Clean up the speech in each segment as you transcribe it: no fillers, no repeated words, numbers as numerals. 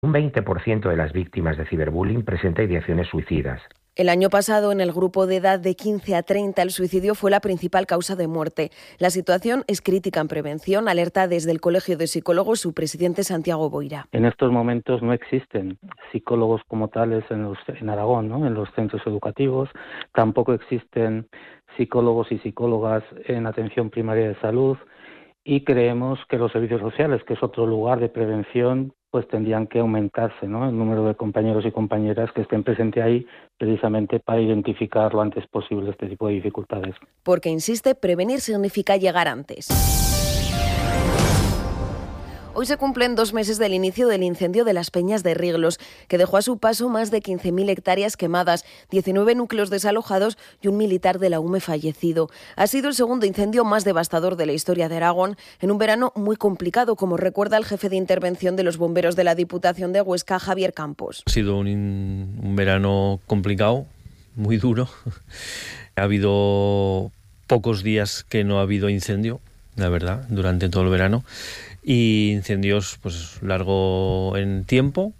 Un 20% de las víctimas de ciberbullying presenta ideaciones suicidas. El año pasado, en el grupo de edad de 15 a 30, el suicidio fue la principal causa de muerte. La situación es crítica en prevención, alerta desde el Colegio de Psicólogos su presidente Santiago Boira. En estos momentos no existen psicólogos como tales en Aragón, ¿no? En los centros educativos. Tampoco existen psicólogos y psicólogas en atención primaria de salud. Y creemos que los servicios sociales, que es otro lugar de prevención, pues tendrían que aumentarse, ¿no? El número de compañeros y compañeras que estén presentes ahí precisamente para identificar lo antes posible este tipo de dificultades. Porque, insiste, prevenir significa llegar antes. Hoy se cumplen 2 meses del inicio del incendio de las Peñas de Riglos, que dejó a su paso más de 15.000 hectáreas quemadas, 19 núcleos desalojados y un militar de la UME fallecido. Ha sido el segundo incendio más devastador de la historia de Aragón, en un verano muy complicado, como recuerda el jefe de intervención de los bomberos de la Diputación de Huesca, Javier Campos. Ha sido un verano complicado, muy duro. Ha habido pocos días que no ha habido incendio, la verdad, durante todo el verano. Y incendios pues largo en tiempo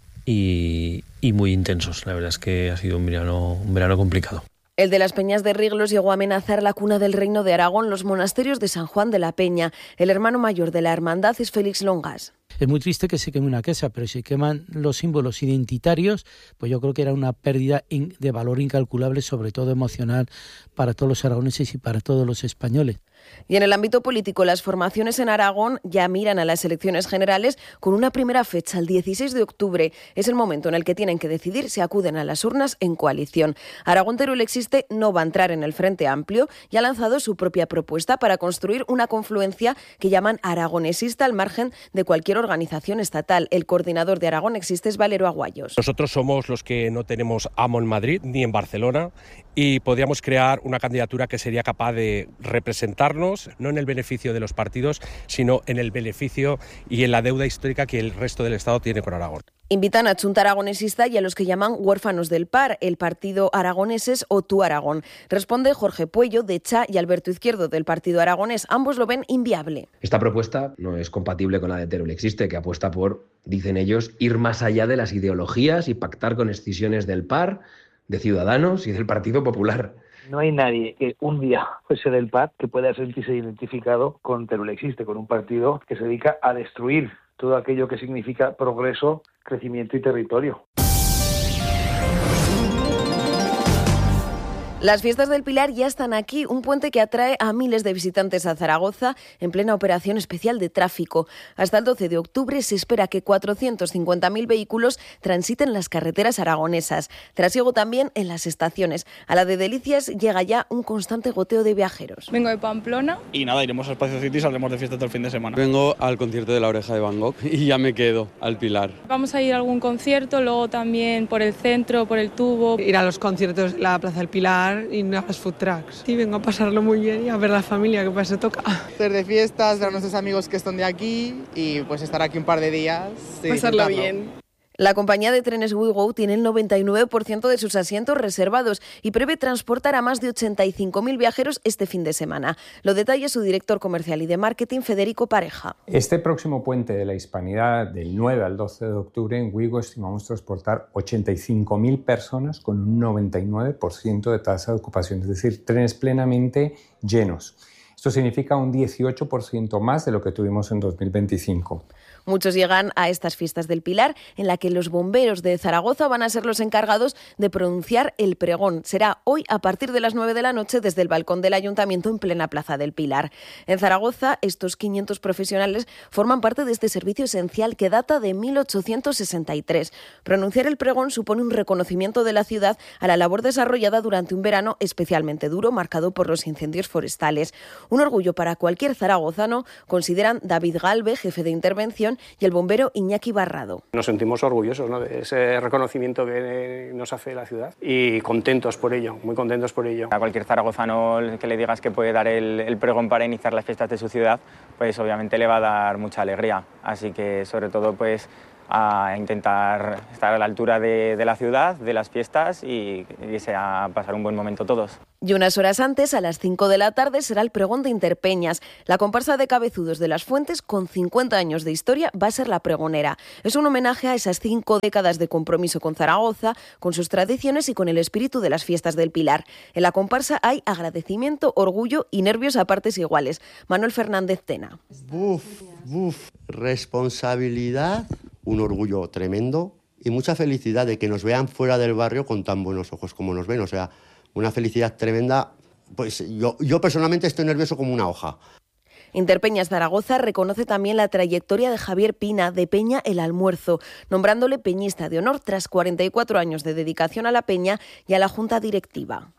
y muy intensos. La verdad es que ha sido un verano complicado. El de las Peñas de Riglos llegó a amenazar la cuna del Reino de Aragón, los monasterios de San Juan de la Peña. El hermano mayor de la hermandad es Félix Longas. Es muy triste que se queme una casa, pero si queman los símbolos identitarios, pues yo creo que era una pérdida de valor incalculable, sobre todo emocional, para todos los aragoneses y para todos los españoles. Y en el ámbito político, las formaciones en Aragón ya miran a las elecciones generales con una primera fecha, el 16 de octubre. Es el momento en el que tienen que decidir si acuden a las urnas en coalición. Aragón Teruel Existe no va a entrar en el Frente Amplio y ha lanzado su propia propuesta para construir una confluencia que llaman aragonesista al margen de cualquier organización estatal. El coordinador de Aragón Existe es Valero Aguayos. Nosotros somos los que no tenemos amo en Madrid ni en Barcelona y podríamos crear una candidatura que sería capaz de representarnos, no en el beneficio de los partidos, sino en el beneficio y en la deuda histórica que el resto del Estado tiene con Aragón. Invitan a Chunta Aragonesista y a los que llaman huérfanos del PAR, el partido Aragoneses o Tú Aragón. Responde Jorge Puello de CHA y Alberto Izquierdo del partido Aragonés. Ambos lo ven inviable. Esta propuesta no es compatible con la de Teruel Existe, que apuesta por, dicen ellos, ir más allá de las ideologías y pactar con escisiones del PAR, de Ciudadanos y del Partido Popular. No hay nadie que un día fuese del PAR que pueda sentirse identificado con Teruel Existe, con un partido que se dedica a destruir todo aquello que significa progreso, crecimiento y territorio. Las fiestas del Pilar ya están aquí, un puente que atrae a miles de visitantes a Zaragoza en plena operación especial de tráfico. Hasta el 12 de octubre se espera que 450.000 vehículos transiten las carreteras aragonesas. Trasiego también en las estaciones. A la de Delicias llega ya un constante goteo de viajeros. Vengo de Pamplona. Y nada, iremos a Espacio City y saldremos de fiesta todo el fin de semana. Vengo al concierto de La Oreja de Van Gogh y ya me quedo al Pilar. Vamos a ir a algún concierto, luego también por el centro, por el Tubo. Ir a los conciertos de la Plaza del Pilar y a las food trucks. Sí, vengo a pasarlo muy bien y a ver a la familia, que para eso toca. Hacer de fiestas, ver a nuestros amigos que están de aquí y pues estar aquí un par de días. Sí, pasarlo bien. La compañía de trenes WeGo tiene el 99% de sus asientos reservados y prevé transportar a más de 85.000 viajeros este fin de semana. Lo detalla su director comercial y de marketing, Federico Pareja. Este próximo puente de la Hispanidad, del 9 al 12 de octubre, en WeGo estimamos transportar 85.000 personas con un 99% de tasa de ocupación, es decir, trenes plenamente llenos. Esto significa un 18% más de lo que tuvimos en 2025. Muchos llegan a estas fiestas del Pilar, en la que los bomberos de Zaragoza van a ser los encargados de pronunciar el pregón. Será hoy a partir de las 9 de la noche desde el balcón del Ayuntamiento en plena Plaza del Pilar. En Zaragoza, estos 500 profesionales forman parte de este servicio esencial que data de 1863. Pronunciar el pregón supone un reconocimiento de la ciudad a la labor desarrollada durante un verano especialmente duro, marcado por los incendios forestales. Un orgullo para cualquier zaragozano, consideran David Galve, jefe de intervención, y el bombero Iñaki Barrado. Nos sentimos orgullosos, ¿no?, de ese reconocimiento que nos hace la ciudad y contentos por ello, muy contentos por ello. A cualquier zaragozano que le digas que puede dar el pregón para iniciar las fiestas de su ciudad, pues obviamente le va a dar mucha alegría. Así que sobre todo pues a intentar estar a la altura de la ciudad, de las fiestas y irse a pasar un buen momento todos. Y unas horas antes, a las 5 de la tarde, será el pregón de Interpeñas. La comparsa de cabezudos de las Fuentes, con 50 años de historia, va a ser la pregonera. Es un homenaje a esas 5 décadas de compromiso con Zaragoza, con sus tradiciones y con el espíritu de las fiestas del Pilar. En la comparsa hay agradecimiento, orgullo y nervios a partes iguales. Manuel Fernández Tena. Responsabilidad, un orgullo tremendo y mucha felicidad de que nos vean fuera del barrio con tan buenos ojos como nos ven. O sea, una felicidad tremenda. Pues yo personalmente estoy nervioso como una hoja. Interpeñas Zaragoza reconoce también la trayectoria de Javier Pina de Peña El Almuerzo, nombrándole peñista de honor tras 44 años de dedicación a la peña y a la junta directiva.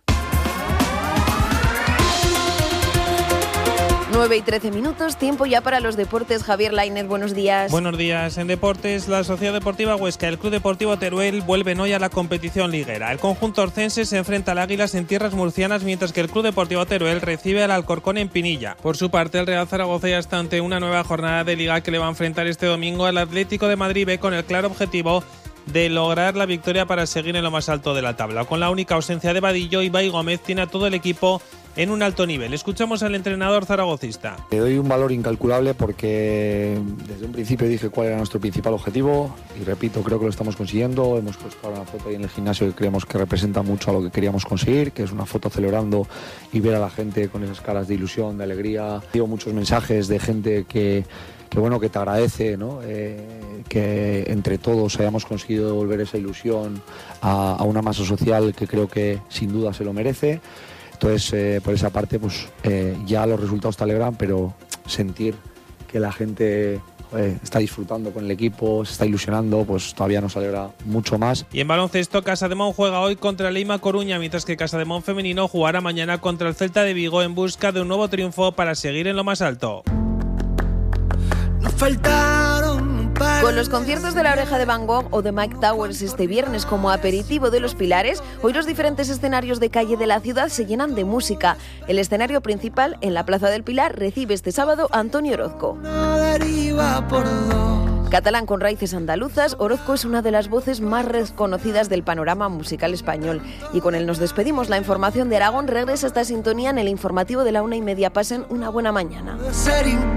9:13, tiempo ya para los deportes. Javier Lainez, buenos días. Buenos días. En deportes, la Sociedad Deportiva Huesca y el Club Deportivo Teruel vuelven hoy a la competición liguera. El conjunto orcense se enfrenta al Águilas en tierras murcianas, mientras que el Club Deportivo Teruel recibe al Alcorcón en Pinilla. Por su parte, el Real Zaragoza ya está ante una nueva jornada de liga que le va a enfrentar este domingo al Atlético de Madrid B, con el claro objetivo de lograr la victoria para seguir en lo más alto de la tabla. Con la única ausencia de Vadillo, Ibai Gómez tiene a todo el equipo en un alto nivel. Escuchamos al entrenador zaragocista. Le doy un valor incalculable porque desde un principio dije cuál era nuestro principal objetivo y repito, creo que lo estamos consiguiendo. Hemos puesto ahora una foto ahí en el gimnasio que creemos que representa mucho a lo que queríamos conseguir, que es una foto celebrando y ver a la gente con esas caras de ilusión, de alegría. Digo muchos mensajes de gente que te agradece, ¿no? Que entre todos hayamos conseguido devolver esa ilusión a una masa social que creo que sin duda se lo merece. Entonces, por esa parte, pues ya los resultados te alegran, pero sentir que la gente está disfrutando con el equipo, se está ilusionando, pues todavía nos alegra mucho más. Y en baloncesto, Casademón juega hoy contra el Leima Coruña, mientras que Casademón femenino jugará mañana contra el Celta de Vigo en busca de un nuevo triunfo para seguir en lo más alto. Con los conciertos de La Oreja de Van Gogh o de Mike Towers este viernes como aperitivo de los Pilares, hoy los diferentes escenarios de calle de la ciudad se llenan de música. El escenario principal, en la Plaza del Pilar, recibe este sábado a Antonio Orozco. Catalán con raíces andaluzas, Orozco es una de las voces más reconocidas del panorama musical español. Y con él nos despedimos. La información de Aragón regresa a esta sintonía en el informativo de la 1:30. Pasen una buena mañana.